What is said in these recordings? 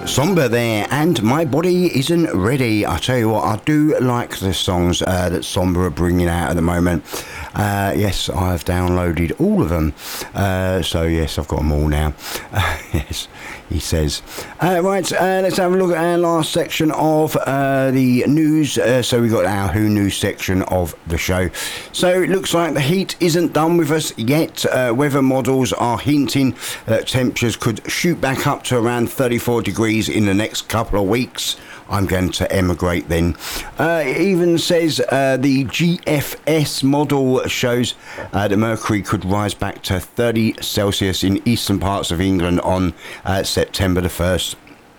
Somber there, and My Body Isn't Ready. I tell you what, I do like the songs that Somber are bringing out at the moment. Yes, I've downloaded all of them. So yes, I've got them all now. Yes, he says. Right, let's have a look at our last section of the news. So we've got our Who News section of the show. So it looks like the heat isn't done with us yet. Weather models are hinting that temperatures could shoot back up to around 34 degrees in the next couple of weeks. I'm going to emigrate then. It even says the GFS model shows the mercury could rise back to 30 Celsius in eastern parts of England on September the 1st.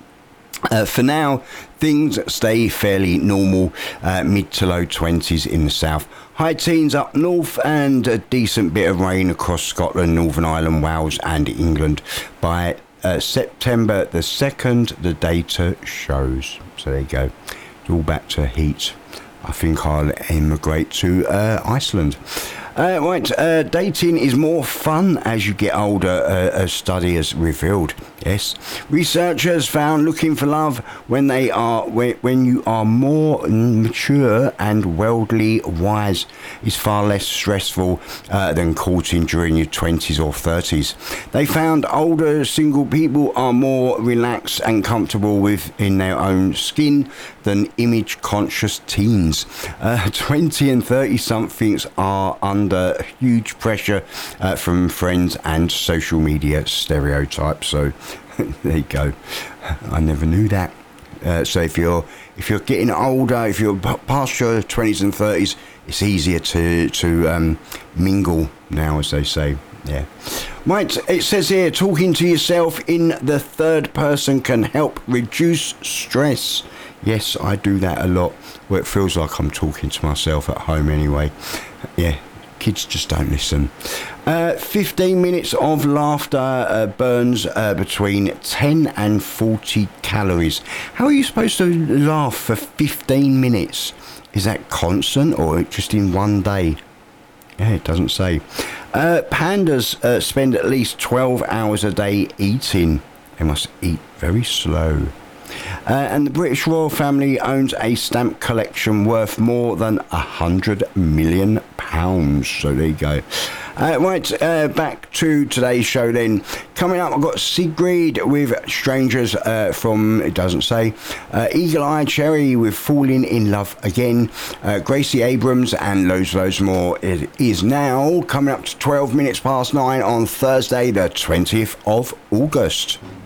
For now, things stay fairly normal, mid to low 20s in the south. High teens up north and a decent bit of rain across Scotland, Northern Ireland, Wales and England by September the 2nd, the data shows. So there you go. It's all back to heat. I think I'll emigrate to Iceland. Right, dating is more fun as you get older, a study has revealed. Yes, researchers found looking for love when you are more mature and worldly wise is far less stressful than courting during your 20s or 30s. They found older single people are more relaxed and comfortable within their own skin than image-conscious teens. 20 and 30-somethings are under huge pressure from friends and social media stereotypes. So there you go. I never knew that. So if you're getting older, if you're past your 20s and 30s, it's easier to mingle now, as they say. Yeah. Right, it says here, talking to yourself in the third person can help reduce stress. Yes, I do that a lot. Well, it feels like I'm talking to myself at home anyway. Yeah, kids just don't listen. 15 minutes of laughter burns between 10 and 40 calories. How are you supposed to laugh for 15 minutes? Is that constant or just in one day? Yeah, it doesn't say. Pandas spend at least 12 hours a day eating. They must eat very slow. And the British royal family owns a stamp collection worth more than £100 million. So there you go. Right, back to today's show then. Coming up, I've got Sigrid with Strangers from, it doesn't say, Eagle Eye Cherry with Falling in Love Again, Gracie Abrams and loads more. It is now coming up to 12 minutes past 9 on Thursday the 20th of August.